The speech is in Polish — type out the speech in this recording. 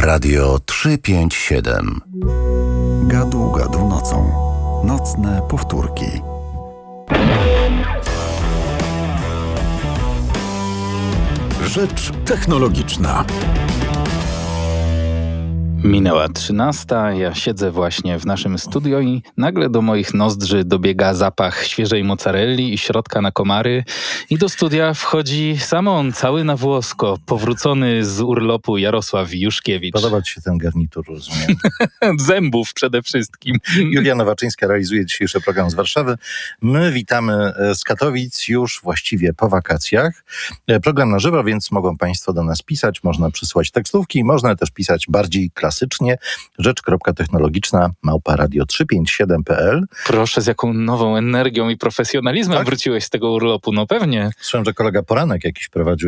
Radio 357. Gadu, gadu nocą. Nocne powtórki. Rzecz technologiczna. Minęła 13, ja siedzę właśnie w naszym studio i nagle do moich nozdrzy dobiega zapach świeżej mozzarelli i środka na komary i do studia wchodzi sam on, cały na włosko, powrócony z urlopu Jarosław Juszkiewicz. Podoba ci się ten garnitur, rozumiem. Zębów przede wszystkim. Julia Nowaczyńska realizuje dzisiejszy program z Warszawy. My witamy z Katowic już właściwie po wakacjach. Program na żywo, więc mogą Państwo do nas pisać, można przysłać tekstówki, można też pisać bardziej klasycznie. Rzecz.technologiczna@radio357.pl. Proszę, z jaką nową energią i profesjonalizmem wróciłeś z tego urlopu, no pewnie. Słyszałem, że kolega Poranek jakiś prowadził